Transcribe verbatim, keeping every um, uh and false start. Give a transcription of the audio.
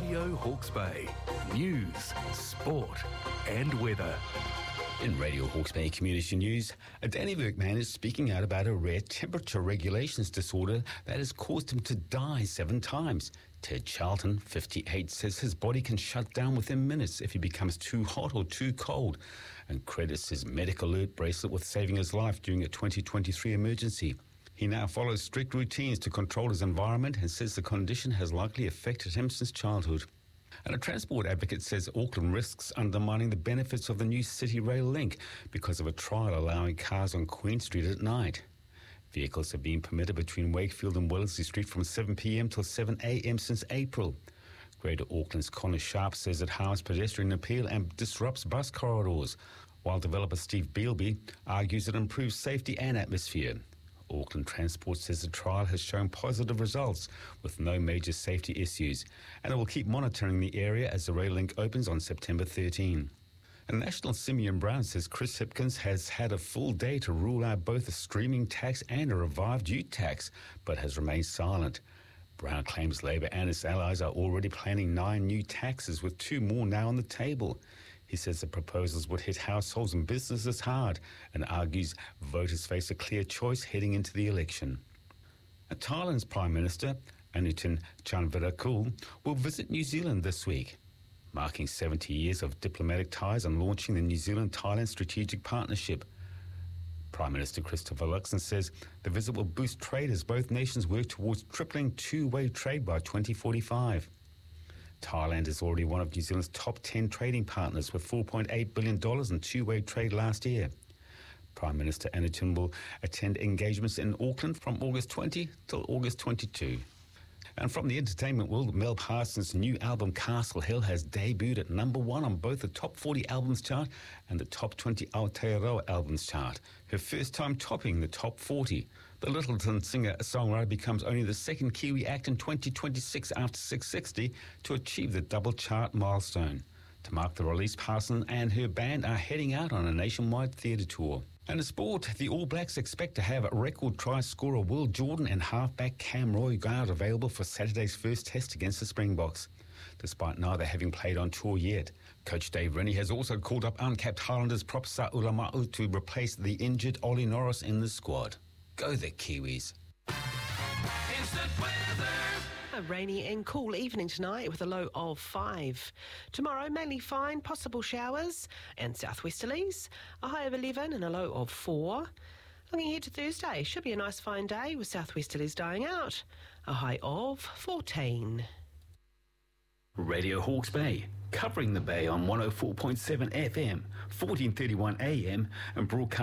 Radio Hawke's Bay. News, sport and weather. In Radio Hawke's Bay Community News, a Dannevirke man is speaking out about a rare temperature regulations disorder that has caused him to die seven times. Ted Charlton, fifty-eight, says his body can shut down within minutes if he becomes too hot or too cold, and credits his medical alert bracelet with saving his life during a twenty twenty-three emergency. He now follows strict routines to control his environment and says the condition has likely affected him since childhood. And a transport advocate says Auckland risks undermining the benefits of the new City Rail link because of a trial allowing cars on Queen Street at night. Vehicles have been permitted between Wakefield and Wellesley Street from seven p.m. till seven a.m. since April. Greater Auckland's Connor Sharp says it harms pedestrian appeal and disrupts bus corridors, while developer Steve Beelby argues it improves safety and atmosphere. Auckland Transport says the trial has shown positive results with no major safety issues, and it will keep monitoring the area as the rail link opens on September thirteenth. And National Simeon Brown says Chris Hipkins has had a full day to rule out both a streaming tax and a revived ute tax, but has remained silent. Brown claims Labor and its allies are already planning nine new taxes, with two more now on the table. He says the proposals would hit households and businesses hard and argues voters face a clear choice heading into the election. And Thailand's Prime Minister, Anutin Charnvirakul, will visit New Zealand this week, marking seventy years of diplomatic ties and launching the New Zealand-Thailand Strategic Partnership. Prime Minister Christopher Luxon says the visit will boost trade as both nations work towards tripling two-way trade by twenty forty-five. Thailand is already one of New Zealand's top ten trading partners with four point eight billion dollars in two-way trade last year. Prime Minister Anutin will attend engagements in Auckland from August twentieth till August twenty-second. And from the entertainment world, Mel Parsons' new album Castle Hill has debuted at number one on both the top forty albums chart and the top twenty Aotearoa albums chart, her first time topping the top forty. The Littleton singer-songwriter becomes only the second Kiwi act in twenty twenty-six after six sixty to achieve the double chart milestone. To mark the release, Parsons and her band are heading out on a nationwide theatre tour. And in sport, the All Blacks expect to have record try scorer Will Jordan and halfback Cam Roy-Gard available for Saturday's first test against the Springboks, despite neither having played on tour yet. Coach Dave Rennie has also called up uncapped Highlanders prop Sa Ulama'u to replace the injured Ollie Norris in the squad. Go the Kiwis. Instant weather. A rainy and cool evening tonight with a low of five. Tomorrow, mainly fine, possible showers and southwesterlies. A high of eleven and a low of four. Looking ahead to Thursday, should be a nice fine day with southwesterlies dying out. A high of fourteen. Radio Hawke's Bay, covering the bay on one oh four point seven F M, fourteen thirty-one A M and broadcast